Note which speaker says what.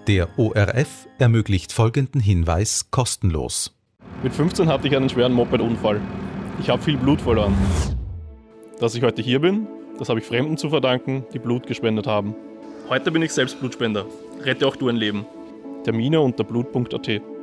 Speaker 1: Der ORF ermöglicht folgenden Hinweis kostenlos.
Speaker 2: Mit 15 hatte ich einen schweren Moped-Unfall. Ich habe viel Blut verloren. Dass ich heute hier bin, das habe ich Fremden zu verdanken, die Blut gespendet haben. Heute bin ich selbst Blutspender. Rette auch du ein Leben. Termine unter blut.at.